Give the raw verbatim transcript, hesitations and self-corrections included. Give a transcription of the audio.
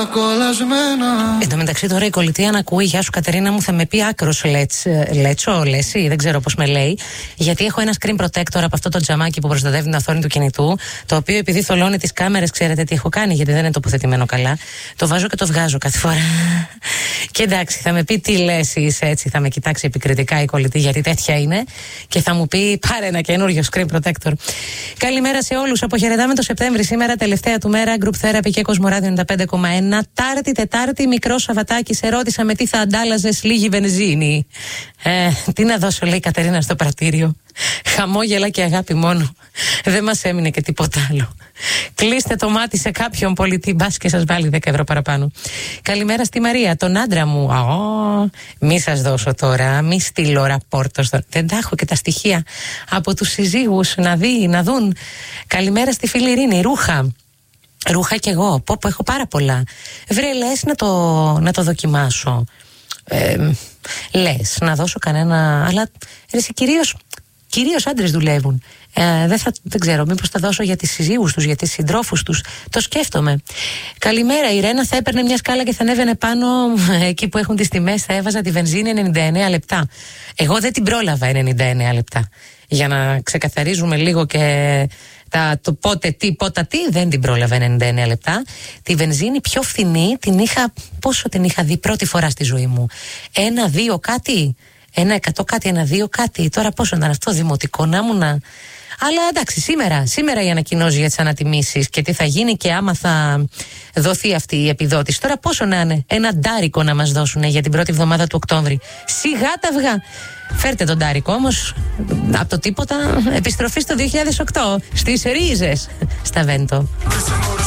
κολλασμένα. Εν τω μεταξύ τώρα η κολλητή αν ακούει, γεια σου Κατερίνα μου, θα με πει άκρος λέτσο, λέσι, δεν ξέρω πώς με λέει. Γιατί έχω ένα screen protector από αυτό το τζαμάκι που προστατεύει την οθόνη του κινητού, το οποίο επειδή θολώνει τις κάμερες, ξέρετε τι έχω κάνει, γιατί δεν είναι τοποθετημένο καλά. Το βάζω και το βγάζω κάθε φορά. Και εντάξει, θα με πει τι λες, είσαι έτσι, θα με κοιτάξει επικριτικά η κολλητή, γιατί τέτοια είναι, και θα μου πει πάρε ένα καινούριο screen protector. Καλημέρα σε όλους. Αποχαιρετάμε το Σεπτέμβρη σήμερα, τελευταία του μέρα. Group Therapy και Κοσμοράδιο ενενήντα πέντε κόμμα ένα. Τάρτη, Τετάρτη, μικρό Σαββατάκι. Σε ρώτησα με τι θα αντάλλαζες λίγη βενζίνη. Ε, τι να δώσω, λέει η Κατερίνα στο πρατήριο. Χαμόγελα και αγάπη μόνο. Δεν μας έμεινε και τίποτα άλλο. Κλείστε το μάτι σε κάποιον πολιτή, μπας και σας βάλει δέκα ευρώ παραπάνω. Καλημέρα στη Μαρία, τον άντρα μου. Α, μη σας δώσω τώρα, μη στείλω ραπόρτο. Στο... Δεν τα έχω και τα στοιχεία από τους συζύγους να δει, να δουν. Καλημέρα στη φίλη Ειρήνη, ρούχα. Ρούχα κι εγώ, πω πω έχω πάρα πολλά. Βρε λες να το, να το δοκιμάσω. Ε, λες να δώσω κανένα, αλλά εσύ κυρίως, κυρίως άντρες δουλεύουν. Ε, δεν, θα, δεν ξέρω, μήπως θα δώσω για τις συζύγους τους, για τις συντρόφους τους. Το σκέφτομαι. Καλημέρα, η Ρένα θα έπαιρνε μια σκάλα και θα ανέβαινε πάνω εκεί που έχουν τις τιμές. Θα έβαζα τη βενζίνη ενενήντα εννέα λεπτά. Εγώ δεν την πρόλαβα ενενήντα εννέα λεπτά. Για να ξεκαθαρίζουμε λίγο και τα, το πότε τι, πότα τι, δεν την πρόλαβα ενενήντα εννέα λεπτά. Τη βενζίνη πιο φθηνή την είχα, πόσο την είχα δει πρώτη φορά στη ζωή μου. Ένα, δύο κάτι. Ένα εκατό κάτι, ένα δύο κάτι. Τώρα πόσο ήταν αυτό, δημοτικό να ήμουν. Αλλά εντάξει, σήμερα, σήμερα η ανακοινώση για τις ανατιμήσεις και τι θα γίνει και άμα θα δοθεί αυτή η επιδότηση. Τώρα πόσο να είναι, ένα ντάρικο να μας δώσουν για την πρώτη εβδομάδα του Οκτώβρη. Σιγά τα αυγά. Φέρτε τον ντάρικο όμως, από το τίποτα, επιστροφή στο δύο χιλιάδες οκτώ, στις ρίζες, στα Βέντο.